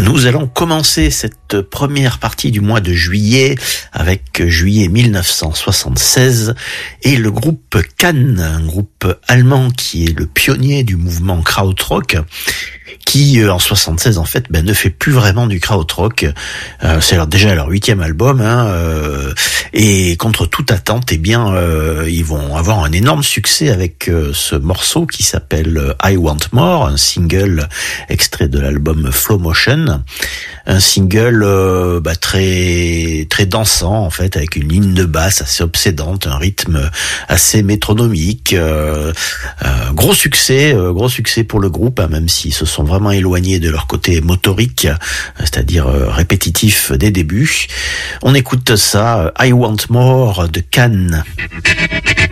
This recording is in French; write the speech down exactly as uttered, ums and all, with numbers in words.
Nous allons commencer cette première partie du mois de juillet avec juillet mille neuf cent soixante-seize et le groupe Can, un groupe allemand qui est le pionnier du mouvement krautrock, qui en soixante-seize en fait ben, ne fait plus vraiment du krautrock. Euh, c'est leur, déjà leur huitième album, hein, euh, et contre toute attente, eh bien euh, ils vont avoir un énorme succès avec euh, ce morceau qui s'appelle I Want More, un single extrait de l'album Flow Motion, un single euh, bah, très très dansant en fait, avec une ligne de basse assez obsédante, un rythme assez métronomique. Euh, euh, gros succès, euh, gros succès pour le groupe, hein, même s'ils se sont vraiment éloignés de leur côté motorique, c'est-à-dire euh, répétitif des débuts. On écoute ça, I Want More de Can.